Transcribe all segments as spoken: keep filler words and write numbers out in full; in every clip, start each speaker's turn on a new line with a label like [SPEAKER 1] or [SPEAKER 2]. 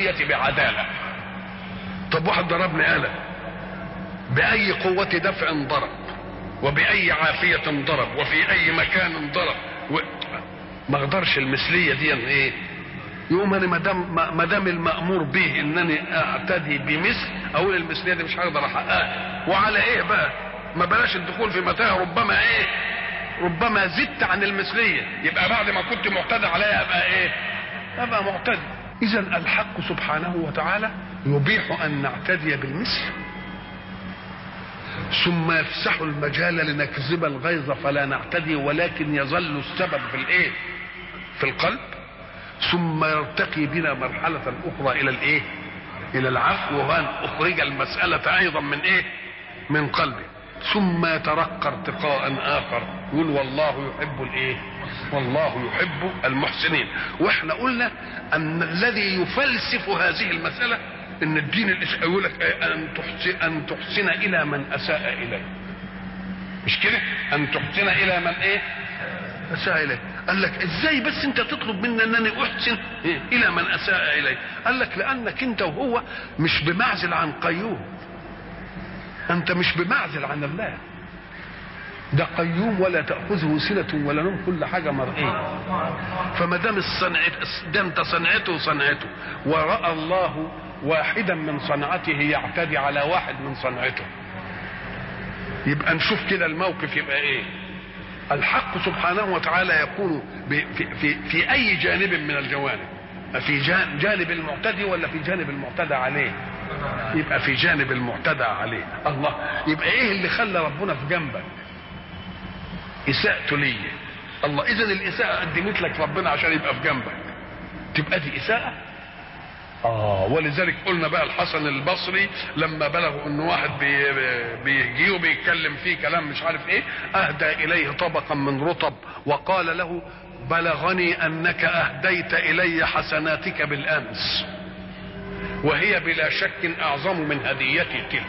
[SPEAKER 1] البشرية بعدالة. طب واحد ضربني انا، بأي قوة دفع ضرب، وبأي عافية ضرب، وفي أي مكان ضرب، و... ما اقدرش المثلية دي ايه؟ يوم انا ما دام المأمور به انني اعتدي بمثل، اقول المثلية دي مش هقدر احققها. وعلى ايه بقى؟ ما بلاش الدخول في متاهة، ربما ايه؟ ربما زدت عن المثلية، يبقى بعد ما كنت معتدى عليها ابقى ايه؟ ابقى معتدي. اذا الحق سبحانه وتعالى يبيح ان نعتدي بالمثل، ثم يفسح المجال لنكذب الغيظ فلا نعتدي، ولكن يظل السبب في الايه؟ في القلب، ثم يرتقي بنا مرحلة اخرى الى الايه؟ الى العفو، وان اخرج المسألة ايضا من ايه؟ من قلبه، ثم يترقى ارتقاء اخر، يقول والله يحب الايه؟ والله يحب المحسنين. واحنا قلنا ان الذي يفلسف هذه المسألة ان الدين الاسلامي يقول لك ان تحسن ان تحسن الى من اساء اليه، مش كده؟ ان تحسن الى من ايه؟ اساء اليه. قال لك ازاي بس انت تطلب مني انني احسن إيه؟ الى من اساء اليه؟ قال لك لانك انت وهو مش بمعزل عن قيوم، انت مش بمعزل عن الله، ده قيوم ولا تاخذه سنه ولا نوم، كل حاجه مرئيه. فما دام الصنعه ده انت صنعته صنعته، وراى الله واحدا من صنعته يعتدي على واحد من صنعته، يبقى نشوف كده الموقف يبقى ايه. الحق سبحانه وتعالى يكون في, في, في اي جانب من الجوانب، في جانب المعتدي ولا في جانب المعتدى عليه؟ يبقى في جانب المعتدى عليه. الله، يبقى ايه اللي خلى ربنا في جنبك؟ اساءته ليه. الله، اذا الاساءه قدمت لك ربنا عشان يبقى في جنبك، تبقى دي اساءه. اه، ولذلك قلنا بقى الحسن البصري لما بلغوا ان واحد بي بيجي وبيتكلم فيه كلام مش عارف ايه، اهدى اليه طبقا من رطب وقال له بلغني انك اهديت الي حسناتك بالامس، وهي بلا شك اعظم من هديتي تلك.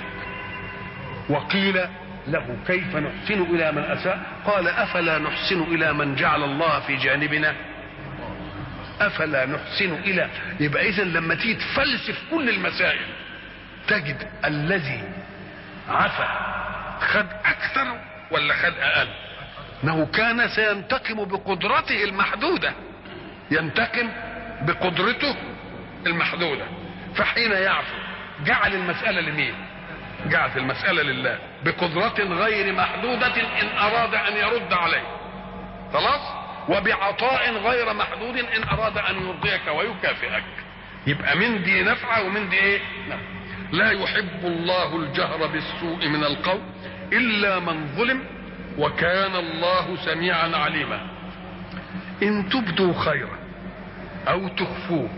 [SPEAKER 1] وقيل له كيف نحسن الى من اساء؟ قال افلا نحسن الى من جعل الله في جانبنا؟ افلا نحسن الى. يبقى اذا لما تيجي تفلسف كل المسائل تجد الذي عفا خد اكثر ولا خد اقل؟ انه كان سينتقم بقدرته المحدودة، ينتقم بقدرته المحدودة، فحين يعفو جعل المسألة لمين؟ جعلت المسألة لله بقدرة غير محدودة ان اراد ان يرد عليه، خلاص، وبعطاء غير محدود ان اراد ان يرضيك ويكافئك. يبقى من دي نفعه ومن دي ايه؟ نفع. لا يحب الله الجهر بالسوء من القول الا من ظلم وكان الله سميعا عليما. ان تبدوا خيرا او تخفوه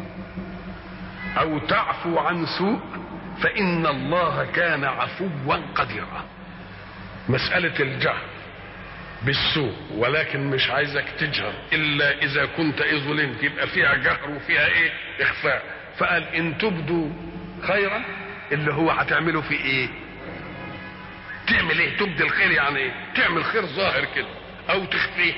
[SPEAKER 1] او تعفو عن سوء فان الله كان عفوا قديرا. مسألة الجهر بالسوء، ولكن مش عايزك تجهر الا اذا كنت ايه ظلمت، يبقى فيها جهر وفيها ايه؟ اخفاء. فقال ان تبدوا خيرا، اللي هو هتعمله في ايه؟ تعمل ايه؟ تبدي الخير يعني ايه؟ تعمل خير ظاهر كده او تخفيه.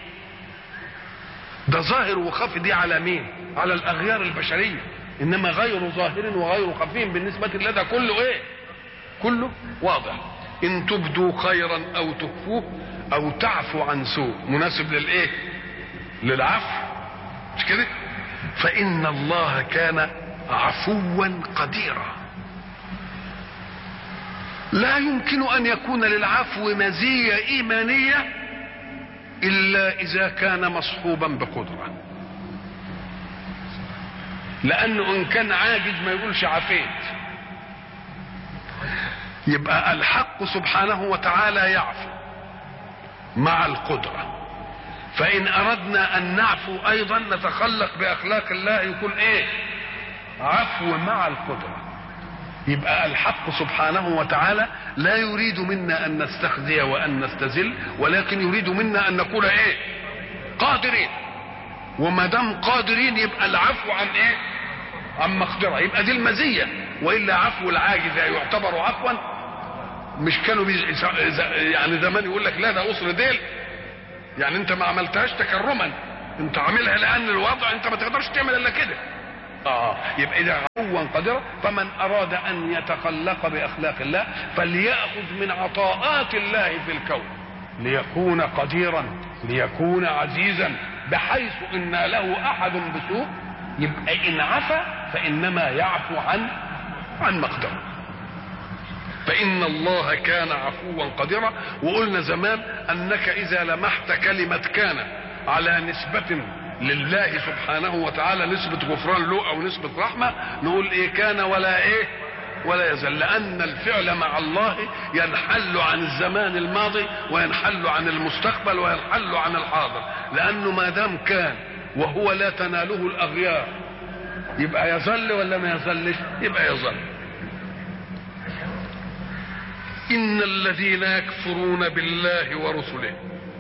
[SPEAKER 1] ده ظاهر وخفي دي على مين؟ على الاغيار البشريه، انما غير ظاهر وغير خفي بالنسبه لده كله ايه؟ كله واضح. ان تبدوا خيرا او تخفوه او تعفو عن سوء، مناسب للايه؟ للعفو، مش كده؟ فان الله كان عفوا قديرا. لا يمكن ان يكون للعفو مزية ايمانية الا اذا كان مصحوبا بقدرة، لانه ان كان عاجز ما يقولش عفيت. يبقى الحق سبحانه وتعالى يعفو مع القدرة، فإن أردنا أن نعفو أيضا نتخلق بأخلاق الله يكون إيه؟ عفو مع القدرة. يبقى الحق سبحانه وتعالى لا يريد منا أن نستخزي وأن نستذل، ولكن يريد منا أن نكون إيه؟ قادرين. وما دام قادرين يبقى العفو عن إيه؟ عن مقدرة، يبقى دي المزية. وإلا عفو العاجز يعتبر عفوا؟ مش كانوا بي... يعني زمان يقول لك لا ده أسر ديل، يعني انت ما عملتهاش تكرما، انت عاملها لان الوضع انت ما تقدرش تعمل الا كده. اه يبقى اذا عفوا قدرا. فمن اراد ان يتخلق باخلاق الله فليأخذ من عطاءات الله في الكون ليكون قديرا ليكون عزيزا، بحيث ان له احد بسوء يبقى ان عفا فانما يعفو عن عن مقدره. فان الله كان عفوا قديرا. وقلنا زمان انك اذا لمحت كلمه كان على نسبه لله سبحانه وتعالى، نسبة غفران له او نسبة رحمة، نقول ايه؟ كان ولا ايه ولا يزال، لان الفعل مع الله ينحل عن الزمان الماضي وينحل عن المستقبل وينحل عن الحاضر، لانه ما دام كان وهو لا تناله الاغيار يبقى يظل ولا ما يظلش؟ يبقى يظل. ان الذين يكفرون بالله ورسله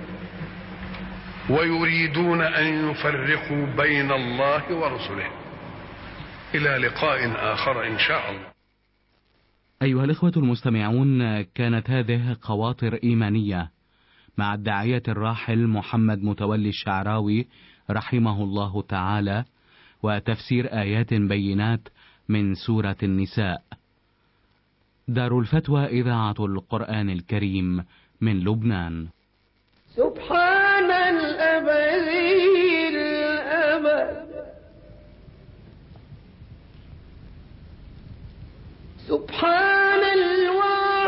[SPEAKER 1] ويريدون ان يفرقوا بين الله ورسله. الى لقاء اخر ان شاء الله.
[SPEAKER 2] ايها الاخوة المستمعون، كانت هذه خواطر ايمانية مع الداعية الراحل محمد متولي الشعراوي رحمه الله تعالى، وتفسير ايات بينات من سورة النساء. دار الفتوى اذاعة القرآن الكريم من لبنان.
[SPEAKER 3] سبحان الأبدي الأبد، سبحان